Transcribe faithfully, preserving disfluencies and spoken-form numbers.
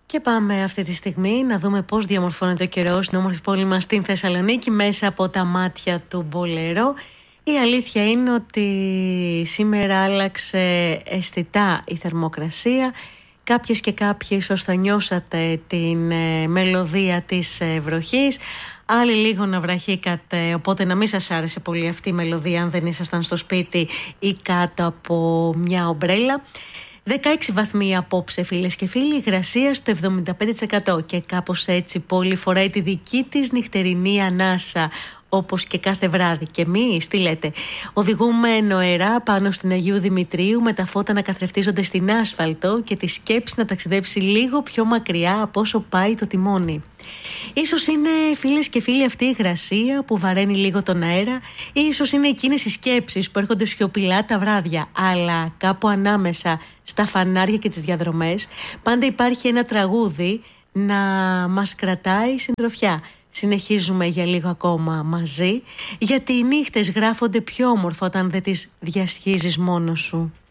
Και πάμε αυτή τη στιγμή να δούμε πώς διαμορφώνεται ο καιρός στην όμορφη πόλη μας στην Θεσσαλονίκη μέσα από τα μάτια του Μπολερό. Η αλήθεια είναι ότι σήμερα άλλαξε αισθητά η θερμοκρασία. Κάποιες και κάποιοι ίσως θα νιώσατε την ε, μελωδία της ε, βροχής. Άλλοι λίγο να βραχήκατε, οπότε να μην σας άρεσε πολύ αυτή η μελωδία αν δεν ήσασταν στο σπίτι ή κάτω από μια ομπρέλα. δεκαέξι βαθμοί απόψε, φίλες και φίλοι, υγρασία στο εβδομήντα πέντε τοις εκατό και κάπως έτσι πόλη φοράει τη δική της νυχτερινή ανάσα, όπως και κάθε βράδυ. Και εμείς τι λέτε, οδηγούμε νοερά πάνω στην Αγίου Δημητρίου με τα φώτα να καθρεφτίζονται στην άσφαλτο και τη σκέψη να ταξιδέψει λίγο πιο μακριά από όσο πάει το τιμόνι. Ίσως είναι, φίλες και φίλοι, αυτή η υγρασία που βαραίνει λίγο τον αέρα, ή ίσως είναι εκείνες οι σκέψεις που έρχονται σιωπηλά τα βράδια, αλλά κάπου ανάμεσα στα φανάρια και τις διαδρομές πάντα υπάρχει ένα τραγούδι να μας κρατάει συντροφιά. Συνεχίζουμε για λίγο ακόμα μαζί, γιατί οι νύχτες γράφονται πιο όμορφα όταν δεν τις διασχίζεις μόνος σου.